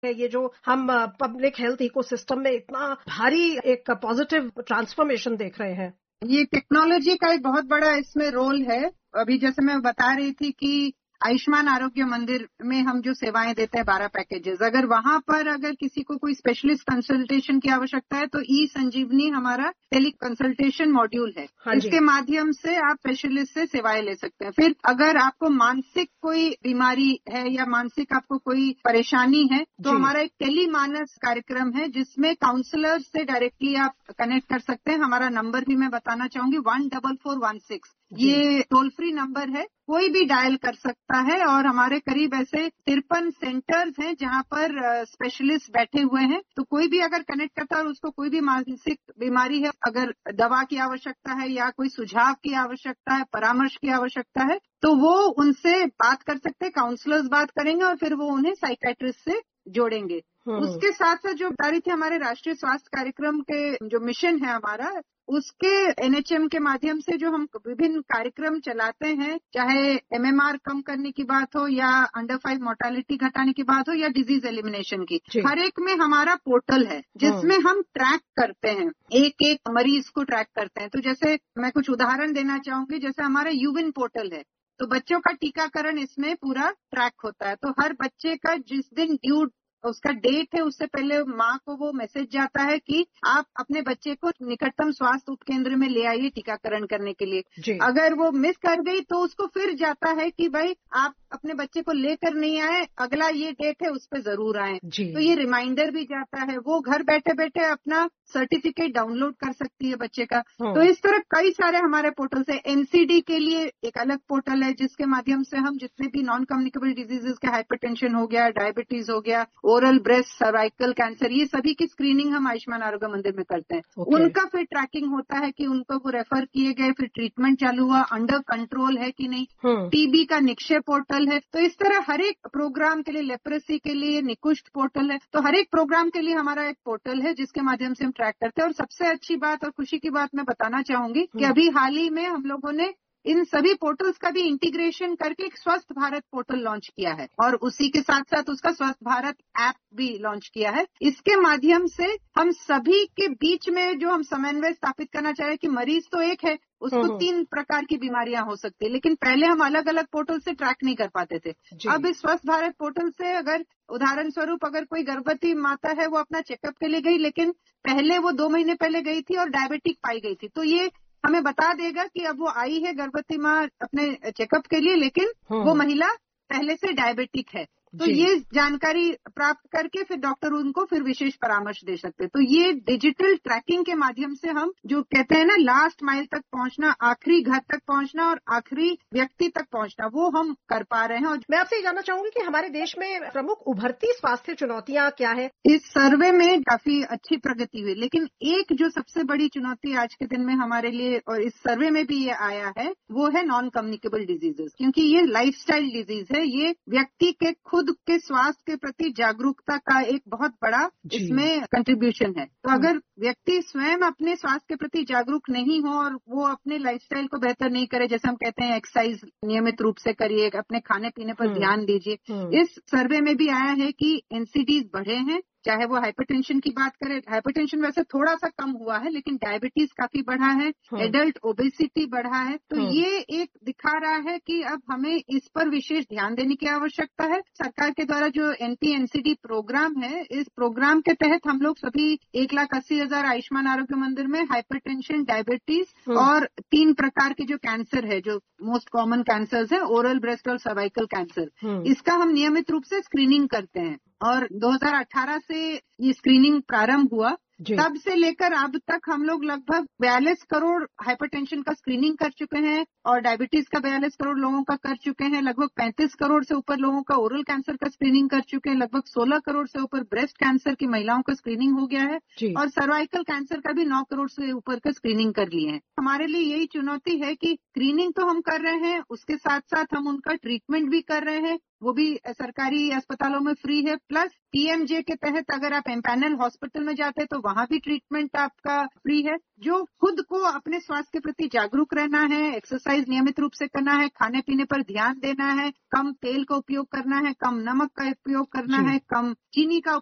ये जो हम पब्लिक हेल्थ इकोसिस्टम में इतना भारी एक पॉजिटिव ट्रांसफॉर्मेशन देख रहे हैं। ये टेक्नोलॉजी का एक बहुत बड़ा इसमें रोल है। अभी जैसे मैं बता रही थी कि आयुष्मान आरोग्य मंदिर में हम जो सेवाएं देते हैं 12 पैकेजेस, अगर वहां पर अगर किसी को कोई स्पेशलिस्ट कंसल्टेशन की आवश्यकता है तो ई संजीवनी हमारा टेली कंसल्टेशन मॉड्यूल है। इसके माध्यम से आप स्पेशलिस्ट से सेवाएं ले सकते हैं। फिर अगर आपको मानसिक कोई बीमारी है या मानसिक आपको कोई परेशानी है तो हमारा एक टेली मानस कार्यक्रम है जिसमें काउंसलर से डायरेक्टली आप कनेक्ट कर सकते हैं। हमारा नंबर भी मैं बताना चाहूंगी 14416। ये टोल फ्री नंबर है, कोई भी डायल कर सकता है और हमारे करीब ऐसे 53 सेंटर्स हैं जहां पर स्पेशलिस्ट बैठे हुए हैं। तो कोई भी अगर कनेक्ट करता है और उसको कोई भी मानसिक बीमारी है, अगर दवा की आवश्यकता है या कोई सुझाव की आवश्यकता है, परामर्श की आवश्यकता है, तो वो उनसे बात कर सकते हैं। काउंसलर्स बात करेंगे और फिर वो उन्हें साइकेट्रिस्ट से जोड़ेंगे। उसके साथ साथ जो बता रही थी हमारे राष्ट्रीय स्वास्थ्य कार्यक्रम के जो मिशन है हमारा, उसके एनएचएम के माध्यम से जो हम विभिन्न कार्यक्रम चलाते हैं, चाहे एमएमआर कम करने की बात हो या अंडर 5 मोर्टेलिटी घटाने की बात हो या डिजीज एलिमिनेशन की, हर एक में हमारा पोर्टल है जिसमें हम ट्रैक करते हैं, एक एक मरीज को ट्रैक करते हैं। तो जैसे मैं कुछ उदाहरण देना चाहूंगी, जैसे हमारा यूविन पोर्टल है तो बच्चों का टीकाकरण इसमें पूरा ट्रैक होता है। तो हर बच्चे का जिस दिन ड्यू उसका डेट है उससे पहले माँ को वो मैसेज जाता है कि आप अपने बच्चे को निकटतम स्वास्थ्य उपकेंद्र में ले आइए टीकाकरण करने के लिए। अगर वो मिस कर गई तो उसको फिर जाता है कि भाई आप अपने बच्चे को लेकर नहीं आए, अगला ये डेट है उस पर जरूर आए। तो ये रिमाइंडर भी जाता है, वो घर बैठे बैठे अपना सर्टिफिकेट डाउनलोड कर सकती है बच्चे का। तो इस तरह कई सारे हमारे पोर्टल्स है। एनसीडी के लिए एक अलग पोर्टल है जिसके माध्यम से हम जितने भी नॉन कम्युनिकेबल डिजीजेस के हाइपरटेंशन हो गया, डायबिटीज हो गया, ओरल ब्रेस्ट सर्वाइकल कैंसर, ये सभी की स्क्रीनिंग हम आयुष्मान आरोग्य मंदिर में करते हैं। उनका फिर ट्रैकिंग होता है कि उनको वो रेफर किए गए, फिर ट्रीटमेंट चालू हुआ, अंडर कंट्रोल है कि नहीं। टीबी का निक्षय पोर्टल है। तो इस तरह हर एक प्रोग्राम के लिए, लेप्रेसी के लिए निकुष्ट पोर्टल है। तो हर एक प्रोग्राम के लिए हमारा एक पोर्टल है जिसके माध्यम से हम ट्रैक करते हैं। और सबसे अच्छी बात और खुशी की बात मैं बताना चाहूंगी कि अभी हाल ही में हम लोगों ने इन सभी पोर्टल्स का भी इंटीग्रेशन करके एक स्वस्थ भारत पोर्टल लॉन्च किया है और उसी के साथ साथ उसका स्वस्थ भारत ऐप भी लॉन्च किया है। इसके माध्यम से हम सभी के बीच में जो हम समन्वय स्थापित करना चाहे कि मरीज तो एक है, उसको 3 प्रकार की बीमारियां हो सकती है, लेकिन पहले हम अलग अलग पोर्टल से ट्रैक नहीं कर पाते थे। अब इस स्वस्थ भारत पोर्टल से अगर उदाहरण स्वरूप अगर कोई गर्भवती माता है वो अपना चेकअप के लिए गई, लेकिन पहले वो 2 महीने पहले गई थी और डायबिटिक पाई गई थी, तो ये हमें बता देगा कि अब वो आई है गर्भवती माँ अपने चेकअप के लिए, लेकिन वो महिला पहले से डायबिटिक है। तो ये जानकारी प्राप्त करके फिर डॉक्टर उनको फिर विशेष परामर्श दे सकते हैं। तो ये डिजिटल ट्रैकिंग के माध्यम से हम जो कहते हैं ना लास्ट माइल तक पहुंचना, आखिरी घर तक पहुंचना और आखिरी व्यक्ति तक पहुंचना, वो हम कर पा रहे हैं। और मैं आपसे जानना चाहूंगी कि हमारे देश में प्रमुख उभरती स्वास्थ्य चुनौतियां क्या है? इस सर्वे में काफी अच्छी प्रगति हुई, लेकिन एक जो सबसे बड़ी चुनौती आज के दिन में हमारे लिए और इस सर्वे में भी ये आया है वो है नॉन कम्युनिकेबल डिजीजेस, क्योंकि ये लाइफस्टाइल डिजीज है। ये व्यक्ति के खुद के स्वास्थ्य के प्रति जागरूकता का एक बहुत बड़ा इसमें कंट्रीब्यूशन है। तो अगर व्यक्ति स्वयं अपने स्वास्थ्य के प्रति जागरूक नहीं हो और वो अपने लाइफस्टाइल को बेहतर नहीं करे, जैसे हम कहते हैं एक्सरसाइज नियमित रूप से करिए, अपने खाने पीने पर ध्यान दीजिए। इस सर्वे में भी आया है कि एनसीडीज बढ़े हैं, चाहे वो हाइपरटेंशन की बात करें, हाइपरटेंशन वैसे थोड़ा सा कम हुआ है लेकिन डायबिटीज काफी बढ़ा है, एडल्ट ओबेसिटी बढ़ा है। तो ये एक दिखा रहा है कि अब हमें इस पर विशेष ध्यान देने की आवश्यकता है। सरकार के द्वारा जो एनपीएनसीडी प्रोग्राम है, इस प्रोग्राम के तहत हम लोग सभी 1,80,000 आयुष्मान आरोग्य मंदिर में हाइपरटेंशन, डायबिटीज और 3 प्रकार के जो कैंसर है, जो मोस्ट कॉमन कैंसर है, ओरल ब्रेस्ट और सर्वाइकल कैंसर, इसका हम नियमित रूप से स्क्रीनिंग करते हैं। और 2018 से ये स्क्रीनिंग प्रारंभ हुआ, तब से लेकर अब तक हम लोग लगभग 42 करोड़ हाइपरटेंशन का स्क्रीनिंग कर चुके हैं और डायबिटीज का 42 करोड़ लोगों का कर चुके हैं। लगभग 35 करोड़ से ऊपर लोगों का ओरल कैंसर का स्क्रीनिंग कर चुके हैं। लगभग 16 करोड़ से ऊपर ब्रेस्ट कैंसर की महिलाओं का स्क्रीनिंग हो गया है और सर्वाइकल कैंसर का भी 9 करोड़ से ऊपर का स्क्रीनिंग कर लिए हैं। हमारे लिए यही चुनौती है कि स्क्रीनिंग तो हम कर रहे हैं, उसके साथ साथ हम उनका ट्रीटमेंट भी कर रहे हैं वो भी सरकारी अस्पतालों में फ्री है। प्लस पीएमजे के तहत अगर आप एम्पैनल हॉस्पिटल में जाते हैं तो वहां भी ट्रीटमेंट आपका फ्री है। जो खुद को अपने स्वास्थ्य के प्रति जागरूक रहना है, एक्सरसाइज नियमित रूप से करना है, खाने पीने पर ध्यान देना है, कम तेल का उपयोग करना है, कम नमक का उपयोग करना है, कम चीनी का